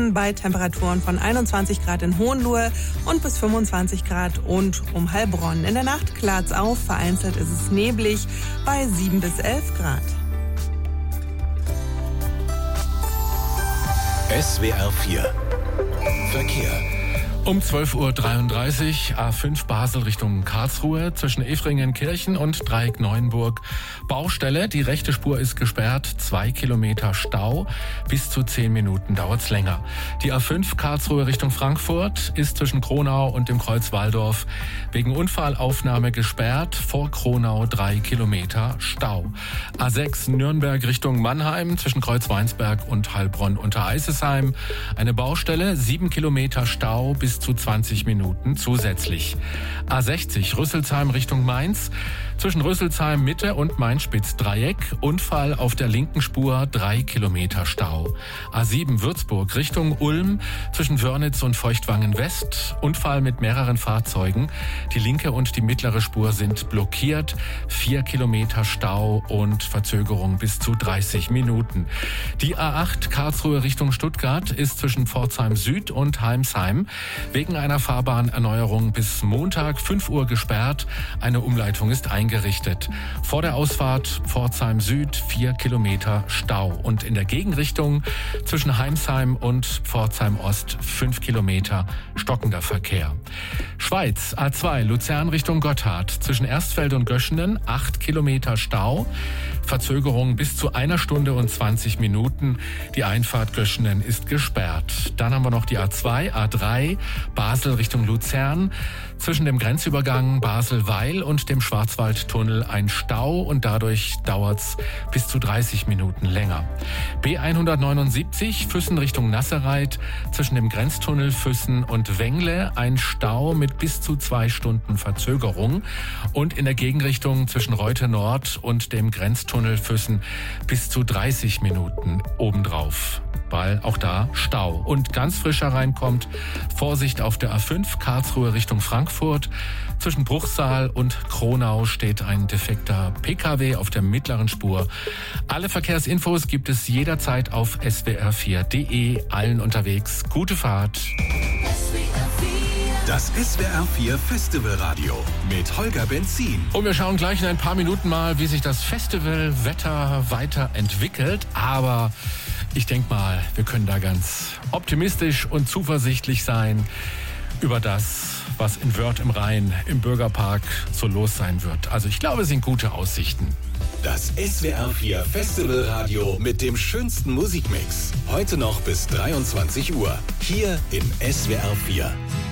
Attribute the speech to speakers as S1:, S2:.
S1: Nordwesten bei Temperaturen von 21 Grad in Hohenlohe und bis 25 Grad und um Heilbronn. In der Nacht klart's auf, vereinzelt ist es neblig bei 7 bis 11 Grad.
S2: SWR 4 Verkehr.
S3: Um 12.33 Uhr A5 Basel Richtung Karlsruhe zwischen Efringen-Kirchen und Dreieck Neuenburg. Baustelle, die rechte Spur ist gesperrt, 2 Kilometer Stau, bis zu 10 Minuten dauert's länger. Die A5 Karlsruhe Richtung Frankfurt ist zwischen Kronau und dem Kreuz Walldorf wegen Unfallaufnahme gesperrt, vor Kronau 3 Kilometer Stau. A6 Nürnberg Richtung Mannheim zwischen Kreuz Weinsberg und Heilbronn unter Eisesheim. Eine Baustelle, 7 Kilometer Stau, bis zu 20 Minuten zusätzlich. A60 Rüsselsheim Richtung Mainz zwischen Rüsselsheim Mitte und Main-Spitz-Dreieck. Unfall auf der linken Spur, 3 Kilometer Stau. A7 Würzburg Richtung Ulm zwischen Wörnitz und Feuchtwangen West. Unfall mit mehreren Fahrzeugen. Die linke und die mittlere Spur sind blockiert. 4 Kilometer Stau und Verzögerung bis zu 30 Minuten. Die A8 Karlsruhe Richtung Stuttgart ist zwischen Pforzheim Süd und Heimsheim wegen einer Fahrbahnerneuerung bis Montag 5 Uhr gesperrt. Eine Umleitung ist eingerichtet. Vor der Ausfahrt Pforzheim Süd 4 Kilometer Stau und in der Gegenrichtung zwischen Heimsheim und Pforzheim Ost 5 Kilometer stockender Verkehr. Schweiz A2 Luzern Richtung Gotthard zwischen Erstfeld und Göschenen 8 Kilometer Stau. Verzögerung bis zu 1 Stunde und 20 Minuten. Die Einfahrt Göschenen ist gesperrt. Dann haben wir noch die A2, A3, Basel Richtung Luzern. Zwischen dem Grenzübergang Basel-Weil und dem Schwarzwaldtunnel ein Stau und dadurch dauert's bis zu 30 Minuten länger. B179 Füssen Richtung Nassereit zwischen dem Grenztunnel Füssen und Wengle ein Stau mit bis zu 2 Stunden Verzögerung und in der Gegenrichtung zwischen Reute Nord und dem Grenztunnel Füssen bis zu 30 Minuten obendrauf, weil auch da Stau. Und ganz frischer reinkommt, Vorsicht auf der A5 Karlsruhe Richtung Frankfurt. Zwischen Bruchsal und Kronau steht ein defekter PKW auf der mittleren Spur. Alle Verkehrsinfos gibt es jederzeit auf swr4.de. Allen unterwegs gute Fahrt.
S2: Das SWR 4 Festivalradio mit Holger Benzin.
S3: Und wir schauen gleich in ein paar Minuten mal, wie sich das Festivalwetter weiterentwickelt. Aber ich denke mal, wir können da ganz optimistisch und zuversichtlich sein über das, was in Wörth im Rhein im Bürgerpark so los sein wird. Also ich glaube, es sind gute Aussichten.
S2: Das SWR 4 Festivalradio mit dem schönsten Musikmix. Heute noch bis 23 Uhr. Hier im SWR 4.